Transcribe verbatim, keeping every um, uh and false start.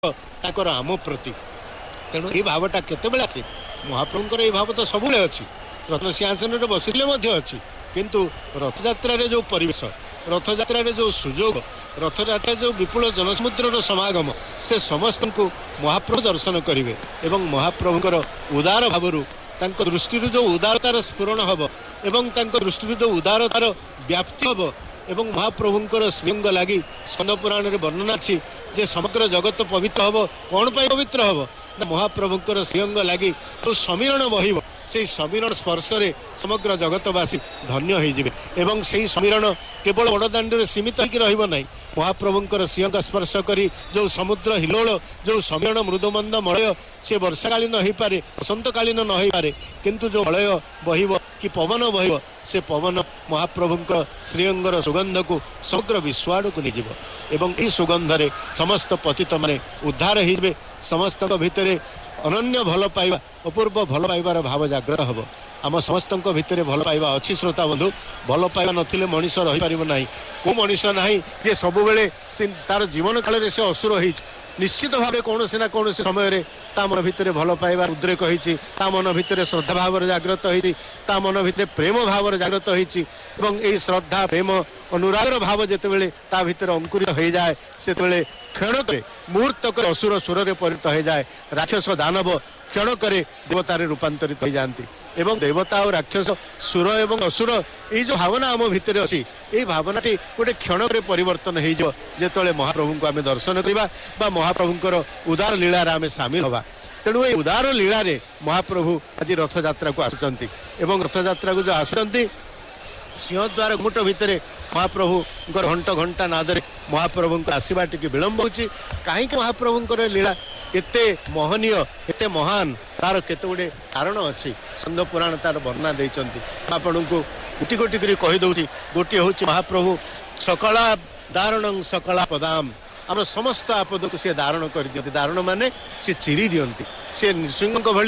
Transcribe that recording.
ତାଙ୍କର ଆମ ପ୍ରତି। ତେଣୁ ଏଇ ଭାବଟା କେତେବେଳେ ଆସେ? ମହାପ୍ରଭୁଙ୍କର ଏଇ ଭାବ ତ ସବୁବେଳେ ଅଛି, ରତ୍ନ ସିଂହାସନରେ ବସିଲେ ମଧ୍ୟ ଅଛି। କିନ୍ତୁ ରଥଯାତ୍ରାରେ ଯେଉଁ ପରିବେଶ, ରଥଯାତ୍ରାରେ ଯେଉଁ ସୁଯୋଗ, ରଥଯାତ୍ରାରେ ଯେଉଁ ବିପୁଳ ଜନସମୁଦ୍ରର ସମାଗମ, ସେ ସମସ୍ତଙ୍କୁ ମହାପ୍ରଭୁ ଦର୍ଶନ କରିବେ ଏବଂ ମହାପ୍ରଭୁଙ୍କର ଉଦାର ଭାବରୁ ତାଙ୍କ ଦୃଷ୍ଟିରୁ ଯେଉଁ ଉଦାରତାର ସ୍ଫୁରଣ ହେବ ଏବଂ ତାଙ୍କ ଦୃଷ୍ଟିରୁ ଯେଉଁ ଉଦାରତାର ବ୍ୟାପ୍ତି ହେବ ଏବଂ ମହାପ୍ରଭୁଙ୍କର ଶ୍ରୀଅଙ୍ଗ ଲାଗି ସ୍କନ୍ଦ ପୁରାଣରେ ବର୍ଣ୍ଣନା ଅଛି ଯେ ସମଗ୍ର ଜଗତ ପବିତ୍ର ହେବ। କ'ଣ ପାଇଁ ପବିତ୍ର ହେବ? ନା ମହାପ୍ରଭୁଙ୍କର ଶ୍ରୀଅଙ୍ଗ ଲାଗି ଯେଉଁ ସମୀରଣ ବହିବ, ସେହି ସମୀରଣ ସ୍ପର୍ଶରେ ସମଗ୍ର ଜଗତବାସୀ ଧନ୍ୟ ହୋଇଯିବେ ଏବଂ ସେହି ସମୀରଣ କେବଳ ବଡ଼ଦାଣ୍ଡରେ ସୀମିତ ହୋଇକି ରହିବ ନାହିଁ। ମହାପ୍ରଭୁଙ୍କର ଶ୍ରୀଅଙ୍ଗ ସ୍ପର୍ଶ କରି ଯେଉଁ ସମୁଦ୍ର ହିଲୋଳ, ଯେଉଁ ସମୀରଣ ମୃଦୁମନ୍ଦ ମଳୟ, ସେ ବର୍ଷାକାଳୀନ ହୋଇପାରେ, ବସନ୍ତକାଳୀନ ନ ହୋଇପାରେ, କିନ୍ତୁ ଯେଉଁ ମଳୟ ବହିବ କି ପବନ ବହିବ, ସେ ପବନ ମହାପ୍ରଭୁଙ୍କର ଶ୍ରୀଅଙ୍ଗର ସୁଗନ୍ଧକୁ ସମଗ୍ର ବିଶ୍ୱାଡ଼କୁ ନେଇଯିବ ଏବଂ ଏହି ସୁଗନ୍ଧରେ ସମସ୍ତ ପତିତମାନେ ଉଦ୍ଧାର ହୋଇଯିବେ। ସମସ୍ତଙ୍କ ଭିତରେ ଅନନ୍ୟ ଭଲ ପାଇବା, ଅପୂର୍ବ ଭଲ ପାଇବାର ଭାବ ଜାଗ୍ରତ ହେବ। ଆମ ସମସ୍ତଙ୍କ ଭିତରେ ଭଲ ପାଇବା ଅଛି ଶ୍ରୋତା ବନ୍ଧୁ। ଭଲ ପାଇବା ନଥିଲେ ମଣିଷ ରହିପାରିବ ନାହିଁ। କେଉଁ ମଣିଷ ନାହିଁ ଯେ ସବୁବେଳେ ତାର ଜୀବନ କାଳରେ ସେ ଅସୁର ହେଇଛି? ନିଶ୍ଚିତ ଭାବେ କୌଣସି ନା କୌଣସି ସମୟରେ ତା ମନ ଭିତରେ ଭଲ ପାଇବା ଉଦ୍ରେକ ହୋଇଛି, ତା ମନ ଭିତରେ ଶ୍ରଦ୍ଧା ଭାବରେ ଜାଗ୍ରତ ହୋଇଛି, ତା ମନ ଭିତରେ ପ୍ରେମ ଭାବରେ ଜାଗ୍ରତ ହୋଇଛି ଏବଂ ଏହି ଶ୍ରଦ୍ଧା, ପ୍ରେମ, ଅନୁରାଗର ଭାବ ଯେତେବେଳେ ତା ଭିତରେ ଅଙ୍କୁରିତ ହୋଇଯାଏ, ସେତେବେଳେ କ୍ଷଣକରେ ମୁହୂର୍ତ୍ତକରେ ଅସୁର ସୁରରେ ପରିଣତ ହୋଇଯାଏ। ରାକ୍ଷସ ଦାନବ କ୍ଷଣକରେ ଦେବତାରେ ରୂପାନ୍ତରିତ ହୋଇଯାଆନ୍ତି ଏବଂ ଦେବତା ଓ ରାକ୍ଷସ, ସୁର ଏବଂ ଅସୁର, ଏଇ ଯେଉଁ ଭାବନା ଆମ ଭିତରେ ଅଛି, ଏଇ ଭାବନାଟି ଗୋଟେ କ୍ଷଣରେ ପରିବର୍ତ୍ତନ ହୋଇଯିବ ଯେତେବେଳେ ମହାପ୍ରଭୁଙ୍କୁ ଆମେ ଦର୍ଶନ କରିବା ବା ମହାପ୍ରଭୁଙ୍କର ଉଦାର ଲୀଳାରେ ଆମେ ସାମିଲ ହେବା। ତେଣୁ এই ଉଦାର ଲୀଳାରେ ମହାପ୍ରଭୁ ଆଜି ରଥଯାତ୍ରାକୁ ଆସୁଛନ୍ତି ଏବଂ ରଥଯାତ୍ରାକୁ ଯେଉଁ ଆସୁଛନ୍ତି, ସିଂହଦ୍ୱାର ଘୁମଟ ଭିତରେ ମହାପ୍ରଭୁଙ୍କର ଘଣ୍ଟ ଘଣ୍ଟା ନାଦରେ ମହାପ୍ରଭୁଙ୍କର ଆସିବା ଟିକେ ବିଳମ୍ବ ହେଉଛି। କାହିଁକି ମହାପ୍ରଭୁଙ୍କର ଲୀଳା ଏତେ ମହନୀୟ, ଏତେ ମହାନ, ତାର କେତେ ଗୁଡ଼ିଏ କାରଣ ଅଛି। ସ୍କନ୍ଦ ପୁରାଣ ତାର ବର୍ଣ୍ଣନା ଦେଇଛନ୍ତି। ଆପଣଙ୍କୁ ଗୋଟି ଗୋଟି କରି କହିଦେଉଛି। ଗୋଟିଏ ହେଉଛି ମହାପ୍ରଭୁ ସକଳା ଦାରୁଣଂ ସକଳା ପଦାମ, ଆମର ସମସ୍ତ ଆପଦକୁ ସେ ଧାରଣ କରିଦିଅନ୍ତି। ଧାରଣ ମାନେ ସେ ଚିରି ଦିଅନ୍ତି। ସେ ନୃସିଂହଙ୍କ ଭଳି